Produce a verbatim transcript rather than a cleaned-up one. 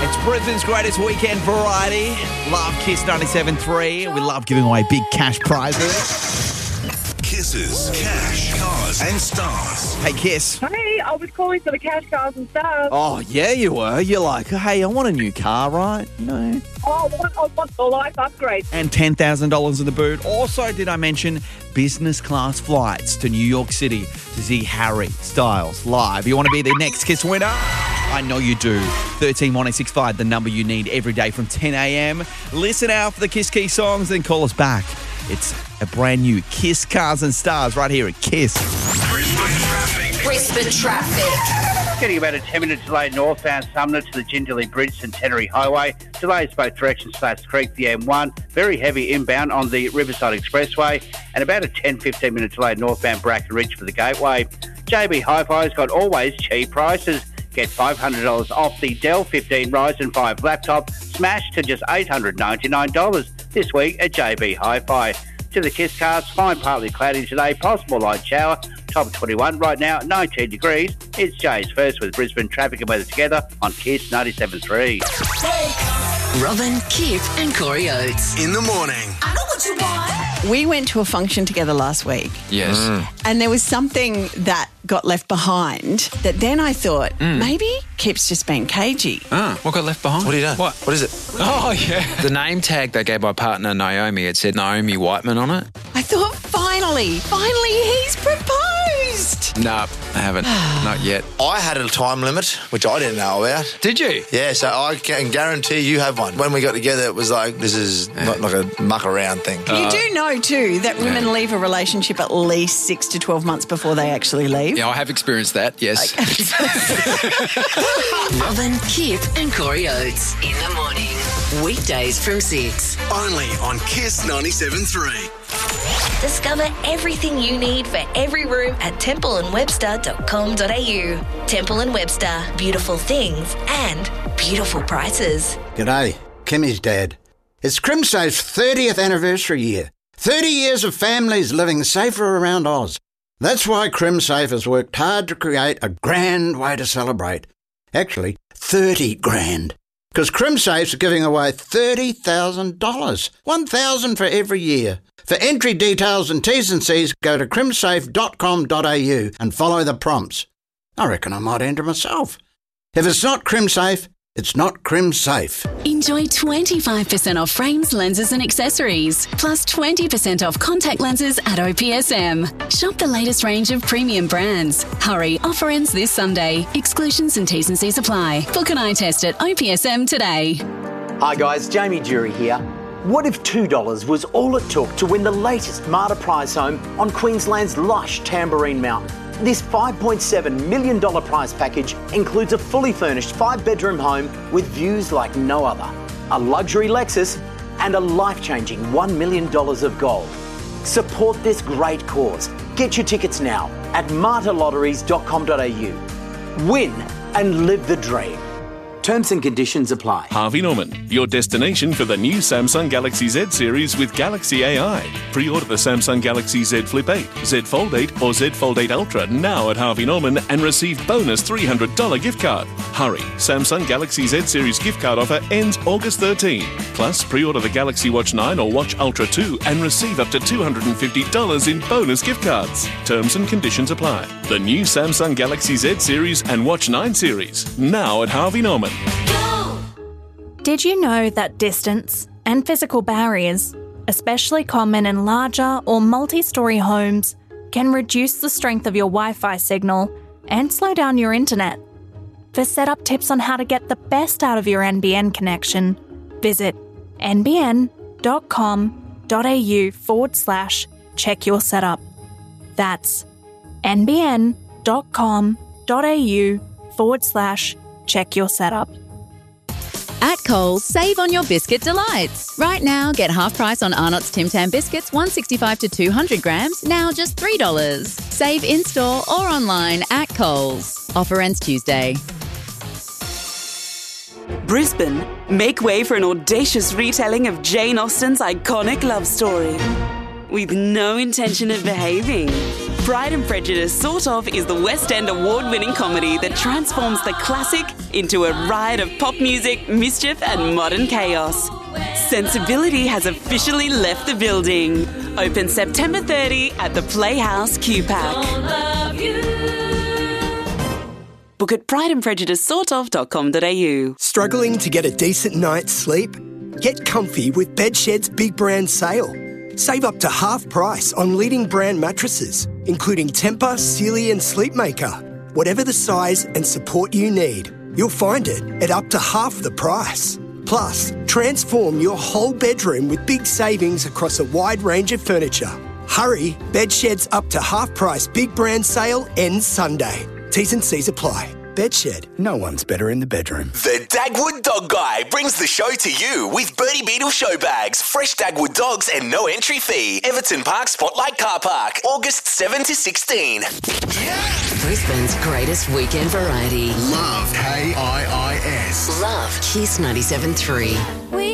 It's Brisbane's greatest weekend variety. Love Kiss ninety-seven point three. We love giving away big cash prizes. Kisses, cash, cars, and stars. Hey, Kiss. Hey, I was calling for the cash cars and stuff. Oh, yeah, you were. You're like, hey, I want a new car, right? You know. Oh, I want, I want the life upgrade. And ten thousand dollars in the boot. Also, did I mention business class flights to New York City to see Harry Styles live? You want to be the next Kiss winner? I know you do. one three one eight six five, the number you need every day from ten a.m. Listen out for the Kiss Key songs, then call us back. It's a brand new Kiss Cars and Stars right here at Kiss. Brisbane traffic. Brisbane traffic. Getting about a ten minute delay northbound Sumner to the Jindalee Bridge, Centenary Highway. Delays both directions, Slats Creek, the M one. Very heavy inbound on the Riverside Expressway. And about a ten to fifteen minute delay northbound Bracken Ridge for the Gateway. J B Hi-Fi's got always cheap prices. Get five hundred dollars off the Dell fifteen Ryzen five laptop, smashed to just eight hundred ninety-nine dollars this week at J B Hi-Fi. To the Kiss Cars, fine partly cloudy today, possible light shower, top twenty-one, right now nineteen degrees. It's Jay's First with Brisbane traffic and weather together on Kiss ninety-seven point three. Robin, Kip and Corey Oates. In the morning. I know what you want. We went to a function together last week. Yes. And there was something that got left behind that then I thought, maybe Kip's just been cagey. Ah, what got left behind? What do you know? What? What is it? Oh, yeah. The name tag they gave my partner Naomi, it said Naomi Whiteman on it. I thought, finally, finally he's proposed. No, I haven't. Not yet. I had a time limit, which I didn't know about. Did you? Yeah, so I can guarantee you have one. When we got together, it was like, this is not like a muck around thing. You do know, too, that women Yeah. leave a relationship at least six to twelve months before they actually leave. Yeah, I have experienced that, yes. Robin, Kip and Corey Oates. In the morning. Weekdays from six. Only on Kiss ninety-seven point three. Discover everything you need for every room at temple and webster dot com dot a u. Temple and Webster, beautiful things and beautiful prices. G'day, Kimmy's dad. It's Crimsafe's thirtieth anniversary year. thirty years of families living safer around Oz. That's why Crimsafe has worked hard to create a grand way to celebrate. Actually, thirty grand. Because Crimsafe's giving away thirty thousand dollars. one thousand dollars for every year. For entry details and T's and C's, go to crimsafe dot com dot a u and follow the prompts. I reckon I might enter myself. If it's not Crimsafe, it's not Crimsafe. Enjoy twenty-five percent off frames, lenses and accessories, plus twenty percent off contact lenses at O P S M. Shop the latest range of premium brands. Hurry, offer ends this Sunday. Exclusions and T's and C's apply. Book an eye test at O P S M today. Hi guys, Jamie Jury here. What if two dollars was all it took to win the latest Marta prize home on Queensland's lush Tambourine Mountain? This five point seven million dollars prize package includes a fully furnished five-bedroom home with views like no other, a luxury Lexus, and a life-changing one million dollars of gold. Support this great cause. Get your tickets now at marta lotteries dot com dot a u. Win and live the dream. Terms and conditions apply. Harvey Norman, your destination for the new Samsung Galaxy Z series with Galaxy A I. Pre-order the Samsung Galaxy Z Flip eight, Z Fold eight or Z Fold eight Ultra now at Harvey Norman and receive bonus three hundred dollars gift card. Hurry, Samsung Galaxy Z series gift card offer ends August thirteenth. Plus, pre-order the Galaxy Watch nine or Watch Ultra two and receive up to two hundred fifty dollars in bonus gift cards. Terms and conditions apply. The new Samsung Galaxy Z series and Watch nine series now at Harvey Norman. Did you know that distance and physical barriers, especially common in larger or multi-storey homes, can reduce the strength of your Wi-Fi signal and slow down your internet? For setup tips on how to get the best out of your N B N connection, visit nbn.com.au forward slash check your setup. That's nbn.com.au forward slash check your setup. At Coles, save on your biscuit delights. Right now, get half price on Arnott's Tim Tam biscuits, one sixty-five to two hundred grams, now just three dollars. Save in-store or online at Coles. Offer ends Tuesday. Brisbane, make way for an audacious retelling of Jane Austen's iconic love story. With no intention of behaving. Pride and Prejudice Sort Of is the West End award-winning comedy that transforms the classic into a riot of pop music, mischief and modern chaos. Sensibility has officially left the building. Open September thirtieth at the Playhouse Q PAC. Book at pride and prejudice sort of dot com dot a u. Struggling to get a decent night's sleep? Get comfy with Bedshed's big brand sale. Save up to half price on leading brand mattresses, including Tempur, Sealy and Sleepmaker. Whatever the size and support you need, you'll find it at up to half the price. Plus, transform your whole bedroom with big savings across a wide range of furniture. Hurry, Bedshed's up to half price big brand sale ends Sunday. T's and C's apply. Bedshed, no one's better in the bedroom. The Dagwood Dog Guy brings the show to you with Birdie Beetle show bags, fresh Dagwood dogs and no entry fee. Everton Park Spotlight Car Park, August seventh to sixteen. Brisbane's greatest weekend variety. Love K I I S. Love Kiss ninety-seven point three.